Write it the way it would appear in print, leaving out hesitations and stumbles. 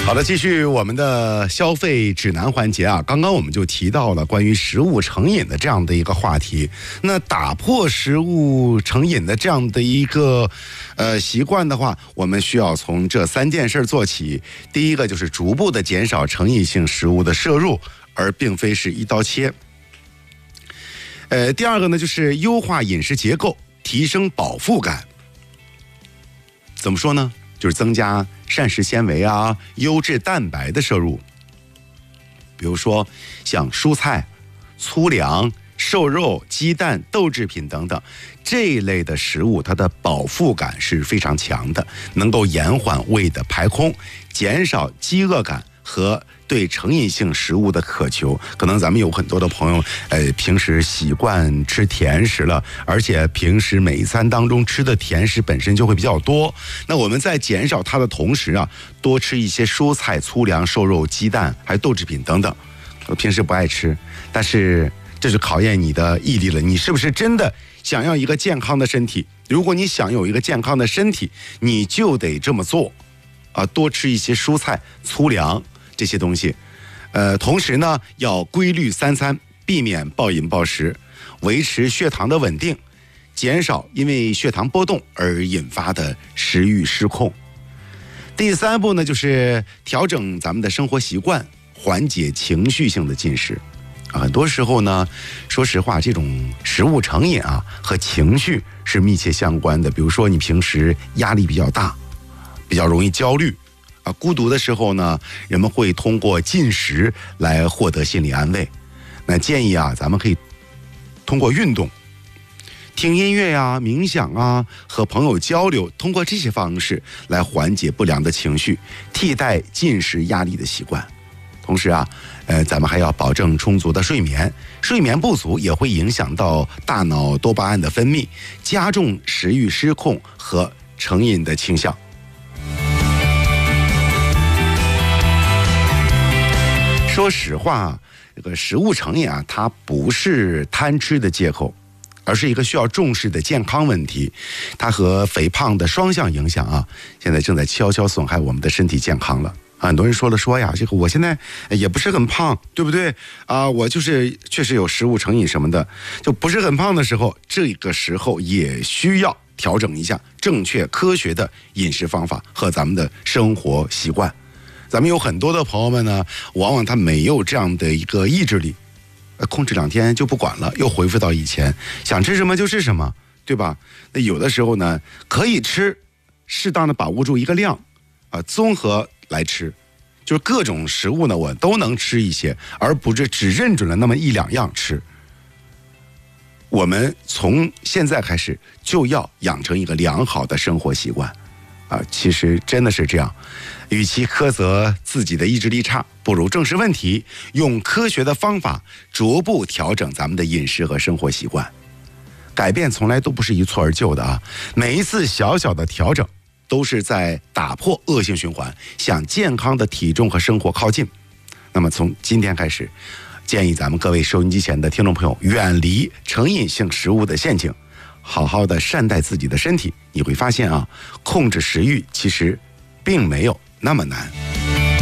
好的，继续我们的消费指南环节啊。刚刚我们就提到了关于食物成瘾的这样的一个话题。那打破食物成瘾的这样的一个习惯的话，我们需要从这3件事做起。第一个就是逐步的减少成瘾性食物的摄入，而并非是一刀切。第二个呢，就是优化饮食结构，提升饱腹感。怎么说呢？就是增加膳食纤维啊、优质蛋白的摄入，比如说像蔬菜、粗粮、瘦肉、鸡蛋、豆制品等等这一类的食物，它的饱腹感是非常强的，能够延缓胃的排空，减少饥饿感和对成瘾性食物的渴求。可能咱们有很多的朋友平时习惯吃甜食了，而且平时每一餐当中吃的甜食本身就会比较多。那我们在减少它的同时啊，多吃一些蔬菜、粗粮、瘦肉、鸡蛋还有豆制品等等。我平时不爱吃，但是这就考验你的毅力了，你是不是真的想要一个健康的身体？如果你想有一个健康的身体，你就得这么做啊，多吃一些蔬菜、粗粮这些东西，同时呢，要规律3餐，避免暴饮暴食，维持血糖的稳定，减少因为血糖波动而引发的食欲失控。第3步呢，就是调整咱们的生活习惯，缓解情绪性的进食。很多时候呢，说实话，这种食物成瘾啊和情绪是密切相关的。比如说你平时压力比较大，比较容易焦虑啊，孤独的时候呢，人们会通过进食来获得心理安慰。那建议啊，咱们可以通过运动、听音乐呀、冥想啊，和朋友交流，通过这些方式来缓解不良的情绪，替代进食压力的习惯。同时啊，咱们还要保证充足的睡眠，睡眠不足也会影响到大脑多巴胺的分泌，加重食欲失控和成瘾的倾向。说实话，这个食物成瘾啊，它不是贪吃的借口，而是一个需要重视的健康问题。它和肥胖的双向影响啊，现在正在悄悄损害我们的身体健康了。很多人说呀，这个我现在也不是很胖，对不对啊？我就是确实有食物成瘾什么的，就不是很胖的时候，这个时候也需要调整一下正确科学的饮食方法和咱们的生活习惯。咱们有很多的朋友们呢，往往他没有这样的一个意志力，控制2天就不管了，又恢复到以前，想吃什么就吃什么，对吧？那有的时候呢，可以吃，适当的把握住一个量啊，综合来吃，就是各种食物呢，我都能吃一些，而不是只认准了那么1-2样吃。我们从现在开始就要养成一个良好的生活习惯啊！其实真的是这样，与其苛责自己的意志力差，不如正视问题，用科学的方法逐步调整咱们的饮食和生活习惯。改变从来都不是一蹴而就的啊，每一次小小的调整都是在打破恶性循环，向健康的体重和生活靠近。那么从今天开始，建议咱们各位收音机前的听众朋友远离成瘾性食物的陷阱，好好的善待自己的身体。你会发现啊，控制食欲其实并没有那么难。